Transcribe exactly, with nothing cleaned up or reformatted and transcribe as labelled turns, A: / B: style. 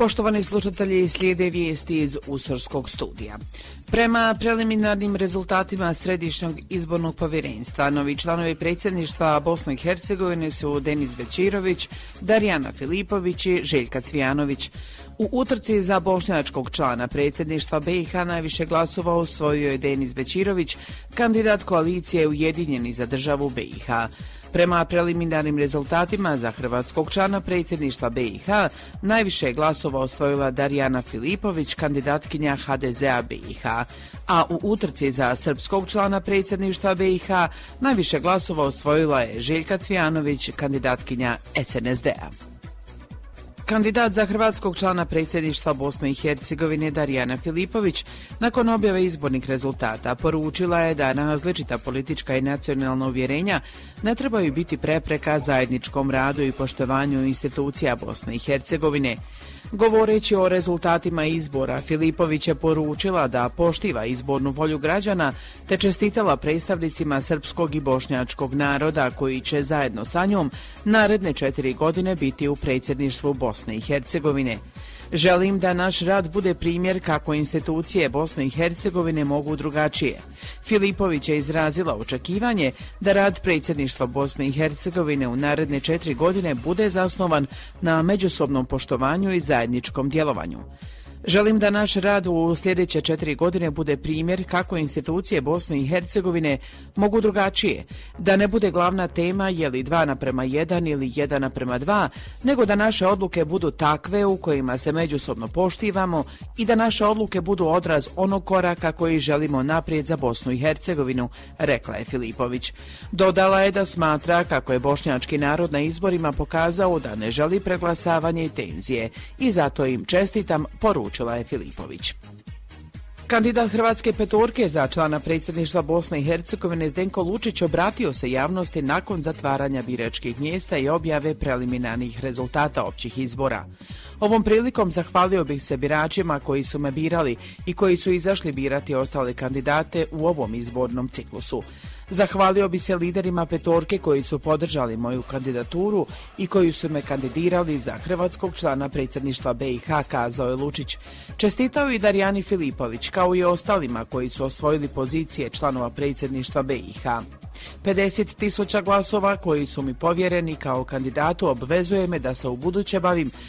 A: Poštovani slušatelji, slijede vijesti iz Usorskog studija. Prema preliminarnim rezultatima Središnjeg izbornog povjerenstva, novi članovi predsjedništva Bosne i Hercegovine su Denis Bećirović, Darijana Filipović i Željka Cvijanović. U utrci za bošnjačkog člana predsjedništva B i H najviše glasova osvojio je Denis Bećirović, kandidat koalicije Ujedinjeni za državu B i H. Prema preliminarnim rezultatima za hrvatskog člana predsjedništva B i H najviše je glasova osvojila Darijana Filipović, kandidatkinja H D Z A B i H, a u utrci za srpskog člana predsjedništva B i H najviše glasova osvojila je Željka Cvijanović, kandidatkinja S N S D A. Kandidat za hrvatskog člana predsjedništva Bosne i Hercegovine Darijana Filipović nakon objave izbornih rezultata poručila je da različita politička i nacionalna uvjerenja ne trebaju biti prepreka zajedničkom radu i poštovanju institucija Bosne i Hercegovine. Govoreći o rezultatima izbora, Filipović je poručila da poštiva izbornu volju građana te čestitala predstavnicima srpskog i bošnjačkog naroda koji će zajedno sa njom naredne četiri godine biti u predsjedništvu Bosne i Hercegovine. Želim da naš rad bude primjer kako institucije Bosne i Hercegovine mogu drugačije. Filipović je izrazila očekivanje da rad predsjedništva Bosne i Hercegovine u naredne četiri godine bude zasnovan na međusobnom poštovanju i zajedničkom djelovanju. Želim da naš rad u sljedeće četiri godine bude primjer kako institucije Bosne i Hercegovine mogu drugačije, da ne bude glavna tema je li dva naprema jedan ili jedan naprema dva, nego da naše odluke budu takve u kojima se međusobno poštivamo i da naše odluke budu odraz onog koraka koji želimo naprijed za Bosnu i Hercegovinu, rekla je Filipović. Dodala je da smatra kako je bošnjački narod na izborima pokazao da ne želi preglasavanje i tenzije i zato im čestitam, poručila je Filipović. Kandidat Hrvatske petorke za člana predsjedništva Bosne i Hercegovine Zdenko Lučić obratio se javnosti nakon zatvaranja biračkih mjesta i objave preliminarnih rezultata općih izbora. Ovom prilikom zahvalio bih se biračima koji su me birali i koji su izašli birati ostale kandidate u ovom izbornom ciklusu. Zahvalio bi se liderima petorke koji su podržali moju kandidaturu i koji su me kandidirali za hrvatskog člana predsjedništva B i H, kazao je Lučić. Čestitao i Darijani Filipović, kao i ostalima koji su osvojili pozicije članova predsjedništva B i H. pedeset tisuća glasova koji su mi povjereni kao kandidatu obvezuje me da se u buduće bavim